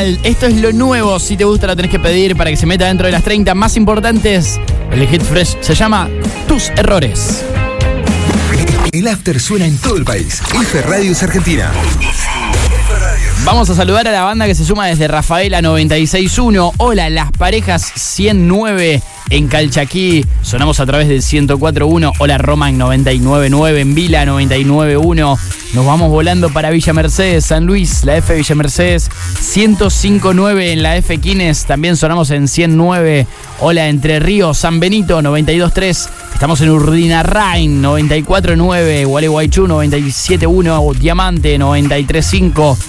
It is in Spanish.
mal. Esto es lo nuevo. Si te gusta, lo tenés que pedir para que se meta dentro de las 30 más importantes. El hit fresh se llama Tus Errores. El after suena en todo el país. F Radio es Argentina. Vamos a saludar a la banda que se suma desde Rafaela 96.1. Hola, Las Parejas 109 en Calchaquí. Sonamos a través del 104.1. Hola, Roma en 99.9. En Vila 99.1. Nos vamos volando para Villa Mercedes, San Luis, la F Villa Mercedes 105.9 en la F Quines. También sonamos en 109. Hola, Entre Ríos, San Benito 92.3. Estamos en Urdinarrain 94.9. Gualeguaychú 97.1. Diamante 93.5.